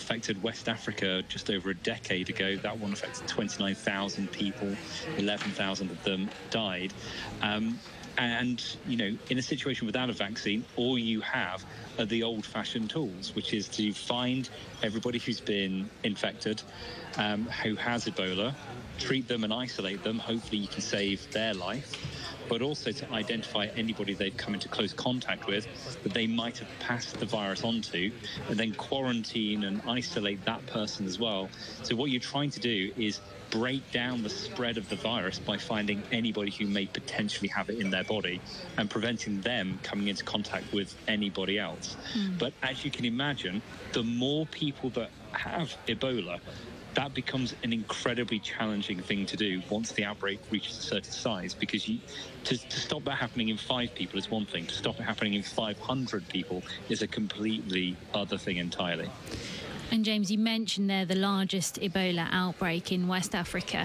affected West Africa just over a decade ago. That one affected 29,000 people, 11,000 of them died. And, you know, in a situation without a vaccine, all you have are the old-fashioned tools, which is to find everybody who's been infected, who has Ebola, treat them and isolate them. Hopefully you can save their life, but also to identify anybody they've come into close contact with that they might have passed the virus onto, and then quarantine and isolate that person as well. So what you're trying to do is break down the spread of the virus by finding anybody who may potentially have it in their body and preventing them coming into contact with anybody else. But as you can imagine, the more people that have Ebola, that becomes an incredibly challenging thing to do once the outbreak reaches a certain size, because to stop that happening in 5 people is one thing. To stop it happening in 500 people is a completely other thing entirely. And James, you mentioned there the largest Ebola outbreak in West Africa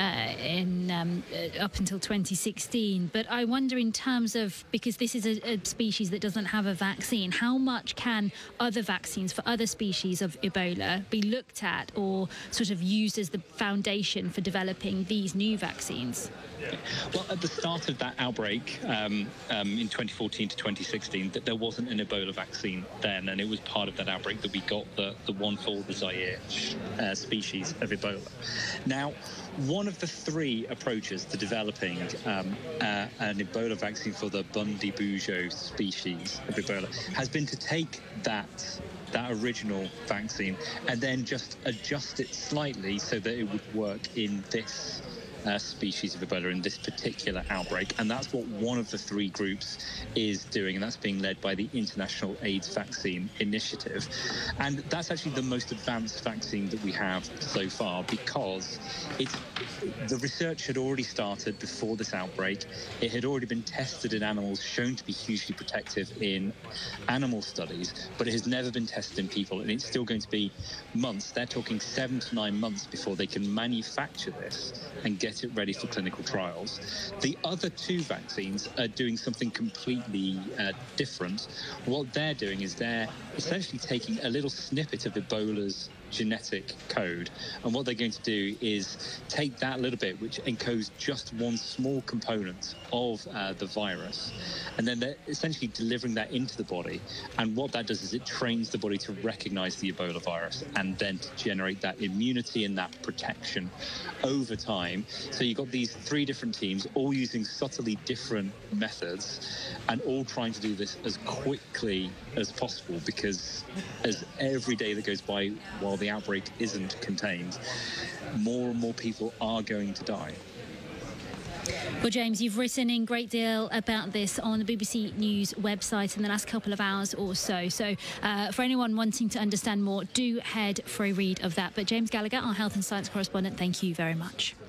up until 2016. But I wonder, in terms of, because this is a species that doesn't have a vaccine, how much can other vaccines for other species of Ebola be looked at or sort of used as the foundation for developing these new vaccines? Well, at the start of that outbreak in 2014 to 2016, that there wasn't an Ebola vaccine then, and it was part of that outbreak that we got the one for the Zaire species of Ebola. Now, one of the 3 approaches to developing an Ebola vaccine for the Bundibugyo species of Ebola has been to take that original vaccine and then just adjust it slightly so that it would work in this species of Ebola, in this particular outbreak. And that's what one of the 3 groups is doing, and that's being led by the International AIDS Vaccine Initiative. And that's actually the most advanced vaccine that we have so far, because the research had already started before this outbreak. It had already been tested in animals, shown to be hugely protective in animal studies, but it has never been tested in people, and it's still going to be months. They're talking 7 to 9 months before they can manufacture this and get it ready for clinical trials. The other 2 vaccines are doing something completely different. What they're doing is they're essentially taking a little snippet of Ebola's genetic code, and what they're going to do is take that little bit, which encodes just one small component of the virus, and then they're essentially delivering that into the body. And what that does is it trains the body to recognize the Ebola virus and then to generate that immunity and that protection over time. So you've got these 3 different teams all using subtly different methods and all trying to do this as quickly as possible, because as every day that goes by while the outbreak isn't contained, more and more people are going to die. Well, James, you've written in a great deal about this on the BBC News website in the last couple of hours or so. So for anyone wanting to understand more, do head for a read of that. But James Gallagher, our health and science correspondent, thank you very much.